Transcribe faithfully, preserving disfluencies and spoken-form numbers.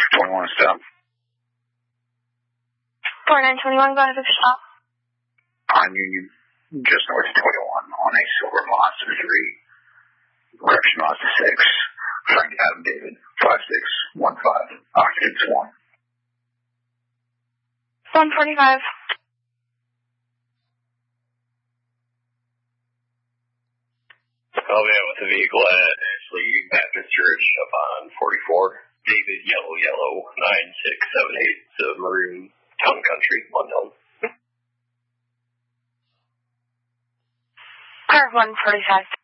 twenty-one stop. forty-nine twenty-one, go ahead with the stop. On Union, just north of twenty-one, on a silver Mazda three. Correction Mazda six. Frank Adam David, five six one five. Occupants one. one forty-five. Oh, yeah, with the vehicle at Ashley Baptist Church up on forty-four. David, yellow, yellow, nine six seven eight. It's a maroon town country, unknown. Car one forty-five.